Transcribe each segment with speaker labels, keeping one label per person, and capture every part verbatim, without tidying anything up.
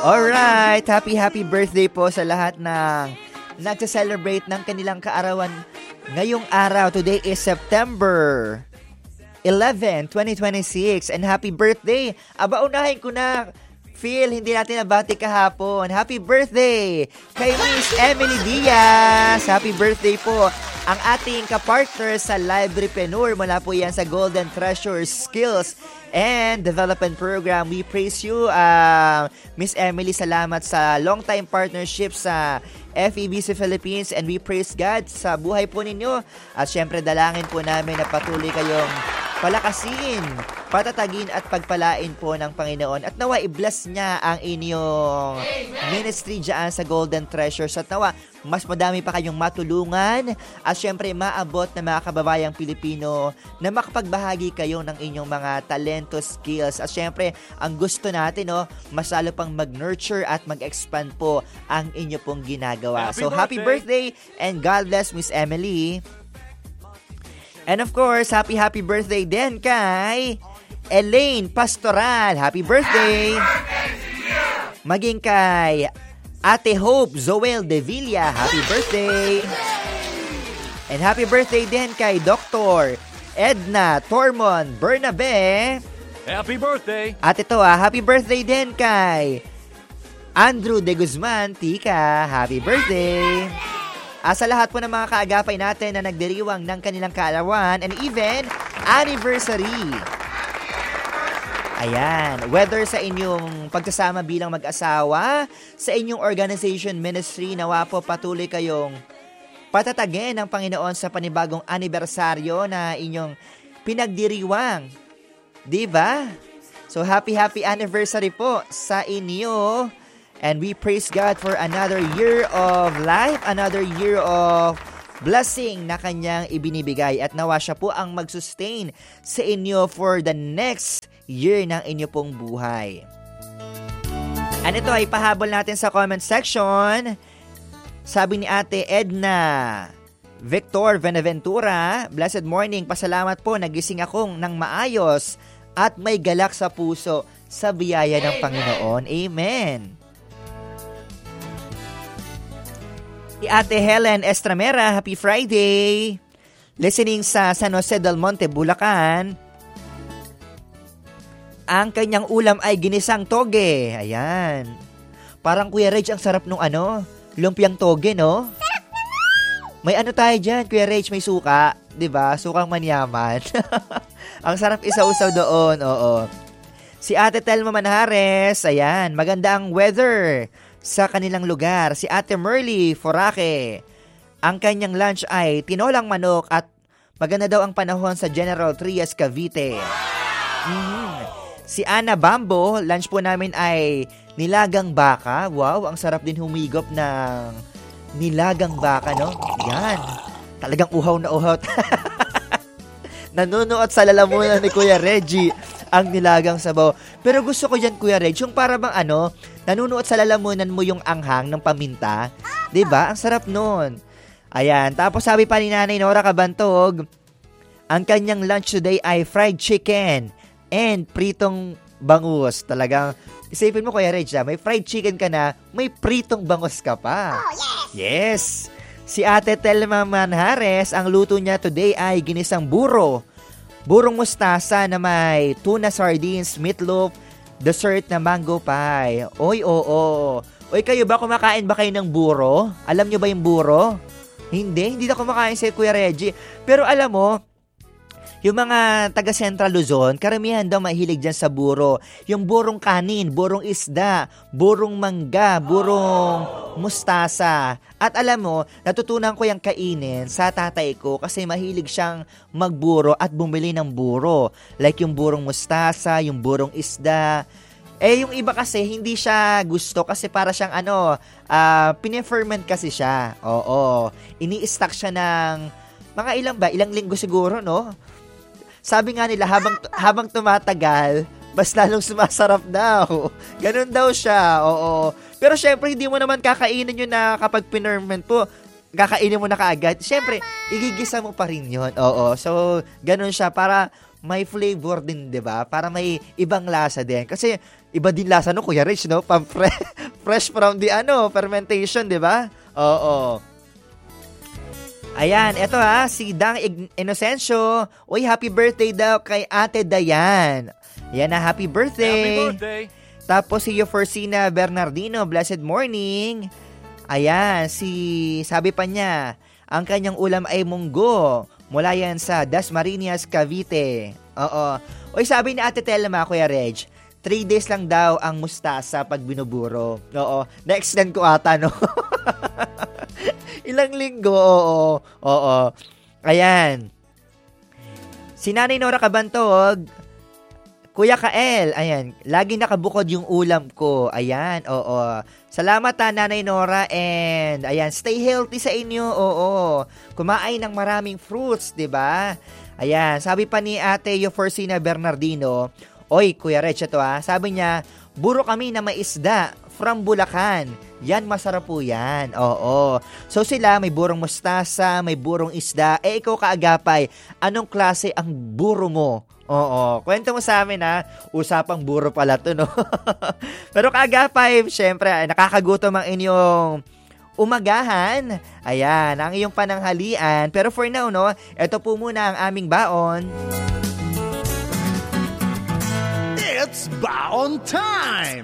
Speaker 1: Alright, happy happy birthday po sa lahat ng nagsa-celebrate ng kanilang kaarawan ngayong araw. Today is September eleventh, twenty twenty-six, and happy birthday. Aba, unahin ko na. Phil, hindi natin nabati kahapon. Happy birthday kay Miss Emily Diaz. Happy birthday po. Ang ating kapartner sa Librepreneur, mula po yan sa Golden Treasure Skills and Development Program. We praise you, uh, Miss Emily. Salamat sa long time partnership sa F E B C Philippines, and we praise God sa buhay po ninyo. At syempre, dalangin po namin na patuloy kayong palakasin, patatagin at pagpalain po ng Panginoon. At nawa i-bless niya ang inyong ministry dyan sa Golden Treasures. At nawa mas madami pa kayong matulungan at syempre maabot na mga kababayang Pilipino na makapagbahagi kayo ng inyong mga talento, skills. At syempre, ang gusto natin, no, mas lalo pang mag-nurture at mag-expand po ang inyo pong ginagawa. Happy so, birthday. Happy birthday and God bless Miss Emily. And of course, happy happy birthday din kay Elaine Pastoral. Happy birthday! Happy birthday maging kay Ate Hope Zoel De Villa. Happy birthday! And happy birthday din kay Doctor Edna Tormon Bernabe.
Speaker 2: Happy birthday!
Speaker 1: At ito ah, happy birthday din kay Andrew De Guzman Tika. Happy birthday! Uh, sa lahat po ng mga kaagapay natin na nagdiriwang ng kanilang kaarawan and even anniversary. Ayan, whether sa inyong pagsasama bilang mag-asawa, sa inyong organization ministry, nawa po patuloy kayong patatagin ng Panginoon sa panibagong anibersaryo na inyong pinagdiriwang. Diba? So happy happy anniversary po sa inyo. And we praise God for another year of life, another year of blessing na kanyang ibinibigay. At nawa siya po ang mag-sustain sa inyo for the next year ng inyo pong buhay. And ito ay pahabol natin sa comment section. Sabi ni Ate Edna Victor Benaventura, blessed morning, pasalamat po, nagising akong ng maayos at may galak sa puso sa biyaya ng Panginoon. Amen. Si Ate Helen Estramera, happy Friday. Listening sa San Jose del Monte, Bulacan. Ang kanyang ulam ay ginisang toge. Ayan. Parang Kuya Reg, ang sarap nung ano, lumpiang toge, no? May ano tayo dyan, Kuya Reg, may suka. Diba? Sukang manyaman. Ang sarap isa-usaw doon, oo. Si Ate Telma Manhares, ayan, maganda ang weather sa kanilang lugar. Si Ate Merly Forake, ang kanyang lunch ay tinolang manok at maganda daw ang panahon sa General Trias, Cavite. Mm-hmm. Si Ana Bambo, lunch po namin ay nilagang baka. Wow, ang sarap din humigop ng nilagang baka, no? Yan, talagang uhaw na uhaw. Nanunuot sa lalamunan ni Kuya Reggie ang nilagang sabaw. Pero gusto ko dyan, Kuya Reg, yung para bang ano, nanunuot sa lalamunan mo yung anghang ng paminta. Diba? Ang sarap nun. Ayan. Tapos sabi pa ni Nanay Nora Kabantog, ang kanyang lunch today ay fried chicken and pritong bangus. Talagang, isipin mo, Kuya Reg, ha? May fried chicken ka na, may pritong bangus ka pa. Oh, yes! Yes! Si Ate Telma Manhares, ang luto niya today ay ginisang buro. Burong mustasa na may tuna sardines, meatloaf, dessert na mango pie. Oy, oo. Oy, kayo ba, kumakain ba kayo ng buro? Alam nyo ba yung buro? Hindi, hindi na kumakain si Kuya Reggie. Pero alam mo, yung mga taga Central Luzon, karamihan daw mahilig dyan sa buro. Yung burong kanin, burong isda, burong mangga, burong mustasa. At alam mo, natutunan ko yung kainin sa tatay ko kasi mahilig siyang magburo at bumili ng buro. Like yung burong mustasa, yung burong isda. Eh, yung iba kasi, hindi siya gusto kasi para siyang ano, uh, pine-ferment kasi siya. Oo. Ini-stack siya ng mga ilang ba? Ilang linggo siguro, no? Sabi nga nila, habang, habang tumatagal, mas lalong sumasarap daw. Ganun daw siya, oo. Pero syempre, hindi mo naman kakainin yun na kapag pinerment po, kakainin mo na kaagad. Syempre, igigisa mo pa rin yun, oo. So, ganun siya, para may flavor din, 'di ba? Para may ibang lasa din. Kasi iba din lasa no, Kuya Rich, no? Pam fresh from the ano, fermentation, 'di ba? Oo. Ayan, eto ha, si Dang Inocencio. Uy, happy birthday daw kay Ate Dayan. Yan na, happy birthday.
Speaker 2: Happy birthday.
Speaker 1: Tapos si Euforsina Bernardino, blessed morning. Ayan, si sabi pa niya, ang kanyang ulam ay munggo. Mula yan sa Dasmariñas, Cavite. Oo. Uy, sabi ni Ate Telma, Kuya Reg, three days lang daw ang mustasa pag binuburo. Oo. Na-extend ko ata, no? Ilang linggo, oo. Oo. Ayan. Si Nanay Nora Cabantog, Kuya Kael, ayan, lagi nakabukod yung ulam ko. Ayan, oo. Salamat ha, Nanay Nora, and ayan, stay healthy sa inyo, oo. Kumain ng maraming fruits, di ba? Ayan, sabi pa ni Ate Euforsina Bernardino, oy, Kuya Rech, ito ha, sabi niya, buro kami na may isda from Bulacan. Yan, masarap po yan. Oo. So sila, may burong mustasa, may burong isda. Eh, ikaw kaagapay, anong klase ang buro mo? Oo. Kwento mo sa amin ha. Usapang buro pala to, no? Pero kaagapay, syempre, nakakagutom ang inyong umagahan. Ayan, ang iyong pananghalian. Pero for now, no, ito po muna ang aming baon.
Speaker 2: It's baon time!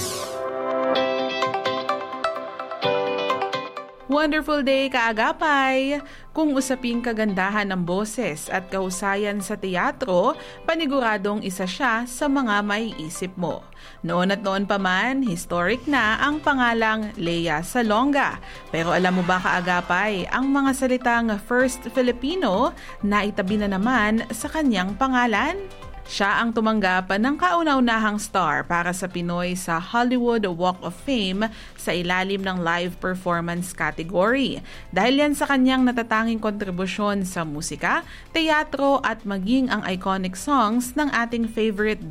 Speaker 3: Wonderful day, kaagapay! Kung usaping kagandahan ng boses at kahusayan sa teatro, paniguradong isa siya sa mga maiisip mo. Noon at noon pa man, historic na ang pangalang Lea Salonga. Pero alam mo ba, kaagapay, ang mga salitang First Filipino na itabi na naman sa kanyang pangalan? Siya ang tumanggap ng kauna-unahang star para sa Pinoy sa Hollywood Walk of Fame sa ilalim ng live performance category. Dahil yan sa kanyang natatanging kontribusyon sa musika, teatro at maging ang iconic songs ng ating favorite